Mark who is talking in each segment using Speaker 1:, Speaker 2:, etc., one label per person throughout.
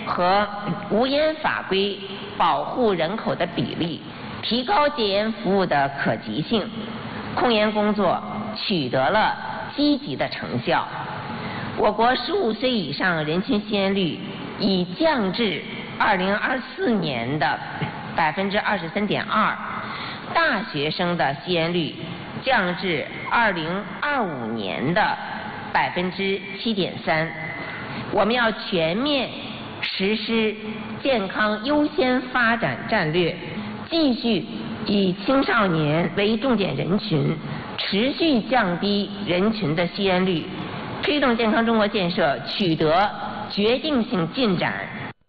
Speaker 1: 和无烟法规保护人口的比例，提高戒烟服务的可及性，控烟工作取得了积极的成效。我国15岁以上人群吸烟率已降至2024年的23.2%，大学生的吸烟率降至2025年的7.3%。我们要全面实施健康优先发展战略，继续以青少年为重点人群，持续降低人群的吸烟率，推动健康中国建设取得决定性进展。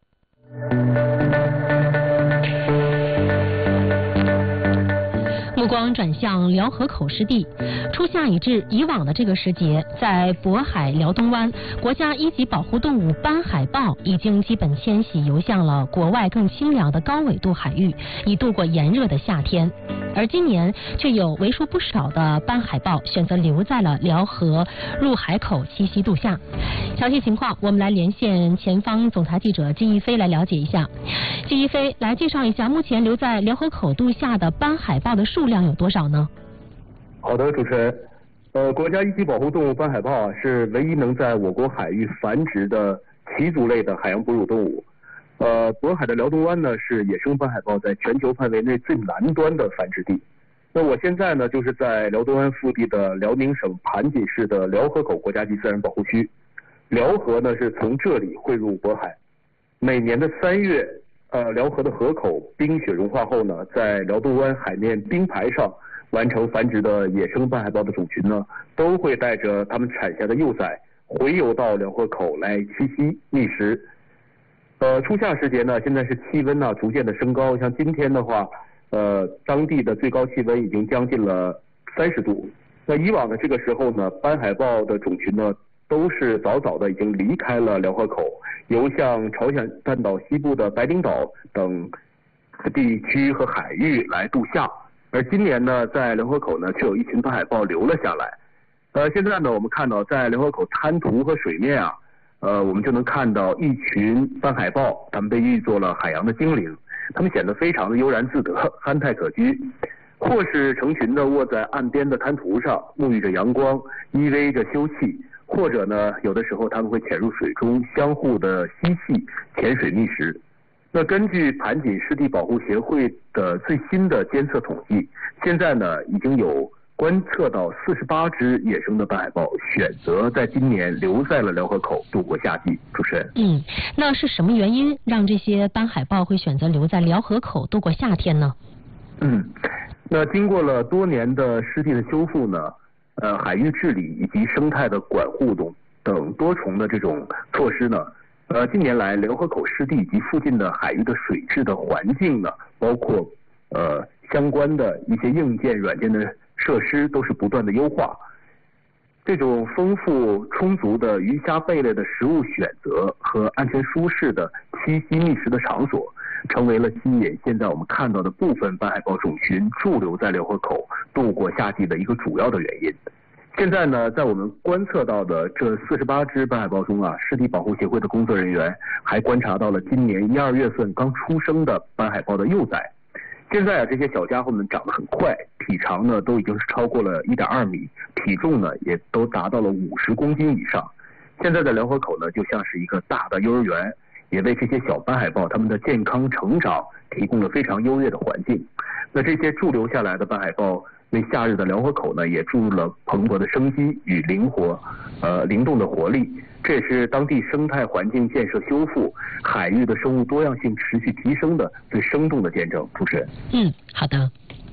Speaker 2: 目光转向辽河口湿地，初夏已至，以往的这个时节，在渤海辽东湾，国家一级保护动物斑海豹已经基本迁徙游向了国外更清凉的高纬度海域，以度过炎热的夏天。而今年却有为数不少的斑海豹选择留在了辽河入海口栖息度夏。详细情况，我们来连线前方总台记者金一飞来了解一下。金一飞，来介绍一下目前留在辽河口度夏的斑海豹的数量有多少呢？
Speaker 3: 好的，主持人，国家一级保护动物斑海豹是唯一能在我国海域繁殖的鳍足类的海洋哺乳动物。渤海的辽东湾呢是野生斑海豹在全球范围内最南端的繁殖地。那我现在呢就是在辽东湾腹地的辽宁省盘锦市的辽河口国家级自然保护区。辽河呢是从这里汇入渤海。每年的3月，辽河的河口冰雪融化后呢，在辽东湾海面冰排上完成繁殖的野生斑海豹的种群呢，都会带着它们产下的幼崽回游到辽河口来栖息觅食。初夏时节呢，现在是气温呢逐渐的升高，像今天的话，当地的最高气温已经将近了30度。那以往的这个时候呢，斑海豹的种群呢都是早早的已经离开了辽河口，游向朝鲜半岛西部的白领岛等地区和海域来度夏。而今年呢，在辽河口呢却有一群斑海豹留了下来。现在呢，我们看到在辽河口滩涂和水面啊，我们就能看到一群斑海豹，它们被誉作了海洋的精灵，它们显得非常的悠然自得，憨态可掬，或是成群的卧在岸边的滩涂上，沐浴着阳光，依偎着休憩，或者呢，有的时候它们会潜入水中，相互的嬉戏，潜水觅食。那根据盘锦湿地保护协会的最新的监测统计，现在呢已经有观测到48只野生的斑海豹选择在今年留在了辽河口度过夏季。主持人，
Speaker 2: 那是什么原因让这些斑海豹会选择留在辽河口度过夏天呢？
Speaker 3: 那经过了多年的湿地的修复呢，海域治理以及生态的管护等多重的这种措施呢，近年来辽河口湿地以及附近的海域的水质的环境呢，包括相关的一些硬件软件的设施都是不断的优化。这种丰富充足的鱼虾贝类的食物选择和安全舒适的栖息觅食的场所，成为了吸引现在我们看到的部分斑海豹种群驻留在辽河口度过夏季的一个主要的原因。现在呢，在我们观测到的这48只斑海豹中啊，湿地保护协会的工作人员还观察到了今年1、2月份刚出生的斑海豹的幼崽。现在啊，这些小家伙们长得很快，体长呢都已经是超过了1.2米，体重呢也都达到了50公斤以上。现在的辽河口呢，就像是一个大的幼儿园，也为这些小斑海豹它们的健康成长提供了非常优越的环境。那这些驻留下来的斑海豹为夏日的辽河口呢，也注入了蓬勃的生机与灵动的活力。这也是当地生态环境建设修复、海域的生物多样性持续提升的最生动的见证。主持人，
Speaker 2: 好的。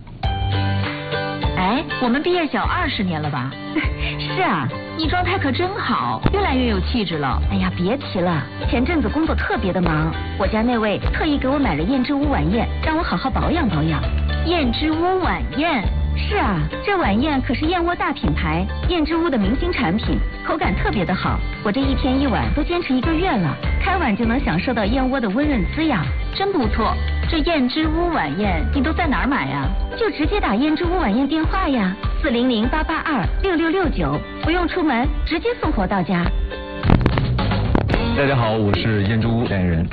Speaker 4: 哎，我们毕业小20年了吧？是啊，你状态可真好，越来越有气质了。哎呀，别提了，前阵子工作特别的忙，我家那位特意给我买了燕之屋晚宴，让我好好保养保养。燕之屋晚宴？是啊，这晚宴可是燕窝大品牌燕之屋的明星产品，口感特别的好。我这一天一碗都坚持1个月了，开碗就能享受到燕窝的温润滋养，真不错。这燕之屋晚宴你都在哪儿买呀？就直接打燕之屋晚宴电话呀，400-882-6669，不用出门，直接送货到家。
Speaker 5: 大家好，我是燕之屋代言人